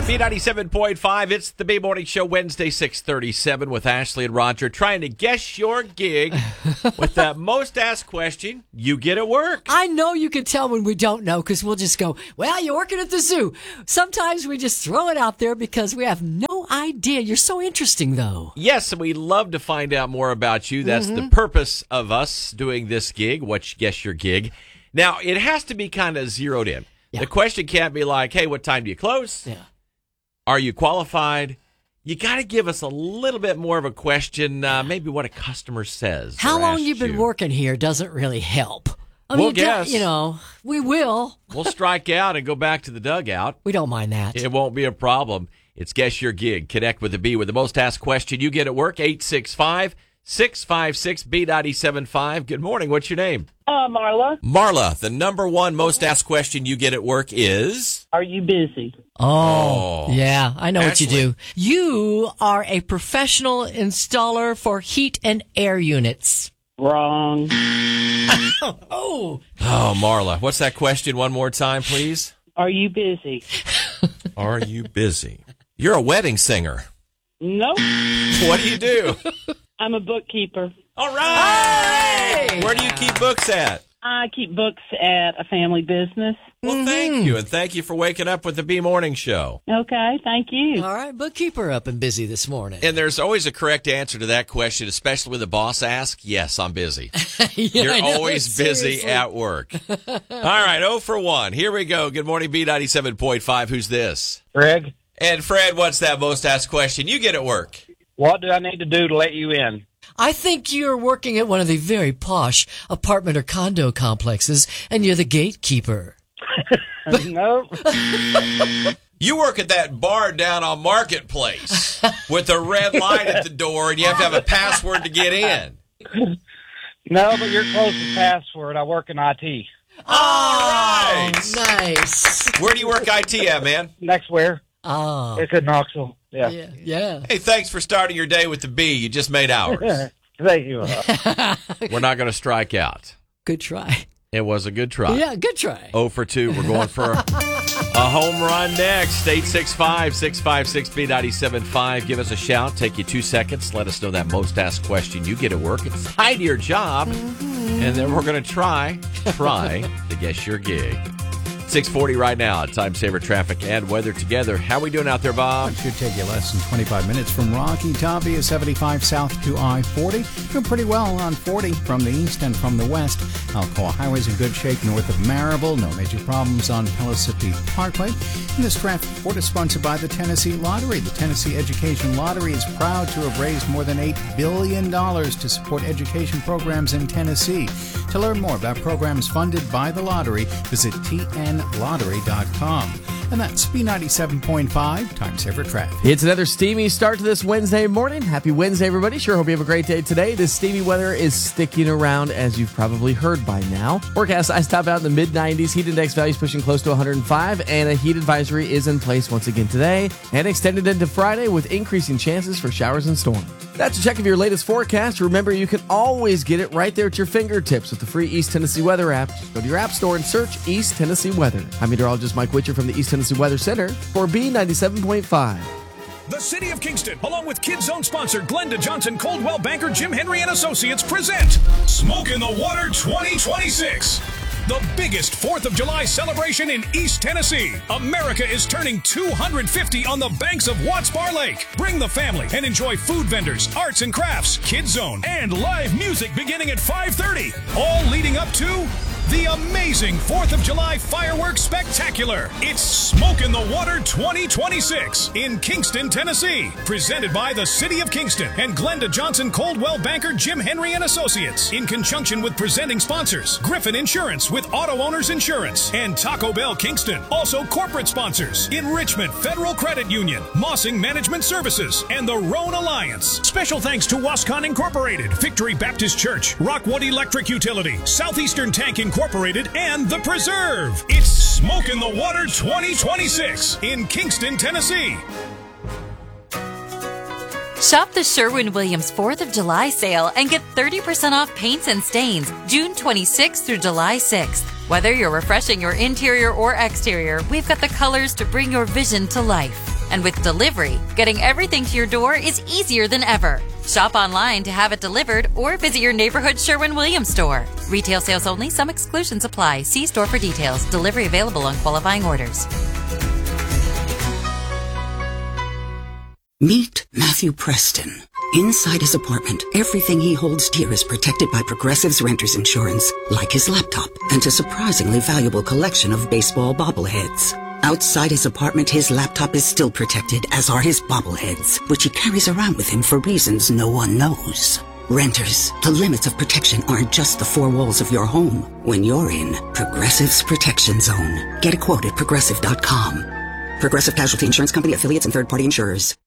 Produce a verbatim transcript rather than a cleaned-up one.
B ninety-seven point five, it's the B Morning Show, Wednesday, six thirty-seven with Ashley and Roger, trying to guess your gig with that most asked question you get at work. I know you can tell when we don't know because we'll just go, well, you're working at the zoo. Sometimes we just throw it out there because we have no idea. You're so interesting, though. Yes, and we love to find out more about you. That's mm-hmm. the purpose of us doing this gig, what Guess Your Gig. Now, it has to be kind of zeroed in. Yeah. The question can't be like, hey, what time do you close? Yeah. Are you qualified? You got to give us a little bit more of a question, uh, maybe what a customer says. How long you've been you. working here doesn't really help. I we'll mean, guess. You know, we will. We'll strike out and go back to the dugout. We don't mind that. It won't be a problem. It's Guess Your Gig. Connect with the B with the most asked question you get at work, eight six five, six five six, B nine seven five. Good morning. What's your name? Uh, Marla. Marla, the number one most asked question you get at work is? Are you busy? Oh, oh. yeah. I know Ashley. what you do. You are a professional installer for heat and air units. Wrong. oh. Oh, Marla. What's that question one more time, please? Are you busy? Are you busy? You're a wedding singer. Nope. What do you do? I'm a bookkeeper. All right. Hey! Where do you keep books at? I keep books at a family business. Well, mm-hmm. thank you, and thank you for waking up with the B Morning Show. Okay, thank you. All right, bookkeeper up and busy this morning. And there's always a correct answer to that question, especially when the boss asks, yes, I'm busy. yeah, You're know, always busy seriously. at work. All right, oh for one. Here we go. Good morning, B ninety-seven point five. Who's this? Greg. And Fred, what's that most asked question you get at work? What do I need to do to let you in? I think you're working at one of the very posh apartment or condo complexes, and you're the gatekeeper. Nope. You work at that bar down on Marketplace with a red light at the door, and you have to have a password to get in. No, but you're close to password. I work in I T. All right. Nice. Where do you work I T at, man? Next where? Oh. It's in Knoxville. Yeah. Yeah. yeah. Hey, thanks for starting your day with the B. You just made ours. Thank you. We're not going to strike out. Good try. It was a good try. Yeah, good try. oh for two. We're going for a home run next. eight six five, six five six, B nine seven five. Give us a shout. Take you two seconds. Let us know that most asked question you get at work. It's tied to your job. Mm-hmm. And then we're going to try, try to guess your gig. six forty right now. Time saver traffic and weather together. How we doing out there, Bob? It should take you less than twenty-five minutes from Rocky Top via seventy-five south to I forty. Doing pretty well on forty from the east and from the west. Alcoa Highway's in good shape north of Marable. No major problems on Pellissippi Parkway. And this traffic report is sponsored by the Tennessee Lottery. The Tennessee Education Lottery is proud to have raised more than eight billion dollars to support education programs in Tennessee. To learn more about programs funded by the lottery, visit T N lottery dot com. And that's B ninety-seven point five, Time Saver Traffic. It's another steamy start to this Wednesday morning. Happy Wednesday, everybody. Sure hope you have a great day today. This steamy weather is sticking around, as you've probably heard by now. Forecast, I stop out in the mid nineties. Heat index values pushing close to one hundred five, and a heat advisory is in place once again today and extended into Friday with increasing chances for showers and storms. That's a check of your latest forecast. Remember, you can always get it right there at your fingertips with the free East Tennessee Weather app. Just go to your app store and search East Tennessee Weather. I'm meteorologist Mike Witcher from the East Tennessee Weather Center for B ninety-seven point five. The City of Kingston, along with Kids Zone sponsor Glenda Johnson, Coldwell Banker, Jim Henry and Associates present Smoke in the Water twenty twenty-six. The biggest fourth of July celebration in East Tennessee. America is turning two hundred fifty on the banks of Watts Bar Lake. Bring the family and enjoy food vendors, arts and crafts, Kids Zone, and live music beginning at five thirty. All leading up to the amazing fourth of July Fireworks Spectacular. It's Smoke in the Water twenty twenty-six in Kingston, Tennessee. Presented by the City of Kingston and Glenda Johnson, Coldwell Banker, Jim Henry and Associates. In conjunction with presenting sponsors, Griffin Insurance with Auto Owners Insurance and Taco Bell Kingston. Also corporate sponsors, Enrichment Federal Credit Union, Mossing Management Services, and the Roan Alliance. Special thanks to Wascon Incorporated, Victory Baptist Church, Rockwood Electric Utility, Southeastern Tank Incorporated, and The Preserve. It's Smoke in the Water twenty twenty-six in Kingston, Tennessee. Shop the Sherwin-Williams fourth of July sale and get thirty percent off paints and stains June twenty-sixth through July sixth. Whether you're refreshing your interior or exterior, we've got the colors to bring your vision to life. And with delivery, getting everything to your door is easier than ever. Shop online to have it delivered or visit your neighborhood Sherwin-Williams store. Retail sales only. Some exclusions apply. See store for details. Delivery available on qualifying orders. Meet Matthew Preston. Inside his apartment, everything he holds dear is protected by Progressive's Renter's Insurance, like his laptop and a surprisingly valuable collection of baseball bobbleheads. Outside his apartment, his laptop is still protected, as are his bobbleheads, which he carries around with him for reasons no one knows. Renters, the limits of protection aren't just the four walls of your home. When you're in Progressive's Protection Zone, get a quote at progressive dot com. Progressive Casualty Insurance Company, affiliates, and third-party insurers.